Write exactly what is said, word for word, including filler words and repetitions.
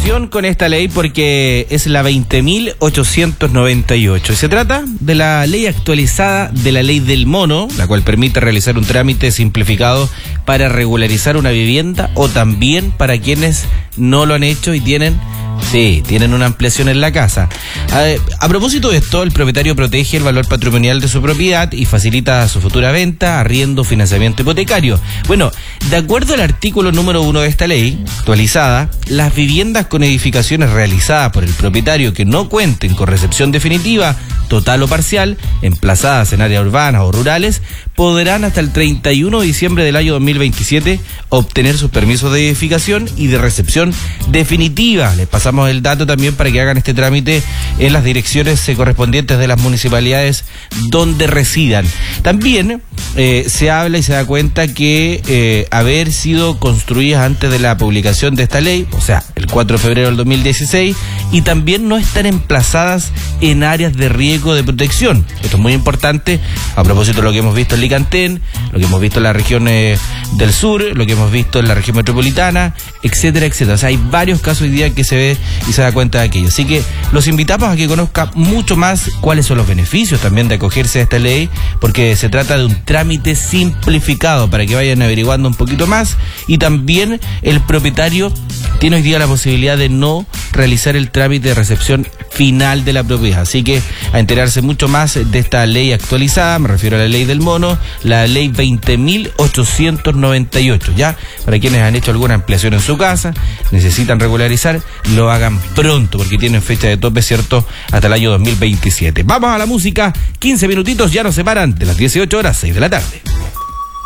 Atención con esta ley porque es la veinte mil ochocientos noventa y ocho. Se trata de la ley actualizada de la ley del mono, la cual permite realizar un trámite simplificado para regularizar una vivienda o también para quienes no lo han hecho y tienen... Sí, tienen una ampliación en la casa. A, a propósito de esto, el propietario protege el valor patrimonial de su propiedad y facilita su futura venta, arriendo, financiamiento hipotecario. Bueno, de acuerdo al artículo número uno de esta ley, actualizada, las viviendas con edificaciones realizadas por el propietario que no cuenten con recepción definitiva, total o parcial, emplazadas en áreas urbanas o rurales, podrán hasta el treinta y uno de diciembre del año dos mil veintisiete obtener sus permisos de edificación y de recepción definitiva. Les pasamos el dato también para que hagan este trámite en las direcciones correspondientes de las municipalidades donde residan. También eh, se habla y se da cuenta que eh, haber sido construidas antes de la publicación de esta ley, o sea, el cuatro de febrero del dos mil dieciséis, y también no están emplazadas en áreas de riesgo de protección. Esto es muy importante a propósito de lo que hemos visto en Licantén, lo que hemos visto en las regiones del sur, lo que hemos visto en la región metropolitana, etcétera, etcétera. O sea, hay varios casos hoy día que se ve y se da cuenta de aquello. Así que los invitamos a que conozcan mucho más cuáles son los beneficios también de acogerse a esta ley, porque se trata de un trámite simplificado para que vayan averiguando un poquito más, y también el propietario tiene hoy día la posibilidad de no realizar el trámite de recepción final de la propiedad. Así que a enterarse mucho más de esta ley actualizada, me refiero a la ley del mono, la ley veinte mil ochocientos noventa y ocho, ya, para quienes han hecho alguna ampliación en su casa, necesitan regularizar, lo hagan pronto, porque tienen fecha de tope, ¿cierto?, hasta el año dos mil veintisiete. Vamos a la música, quince minutitos ya nos separan de las dieciocho horas, seis de la tarde.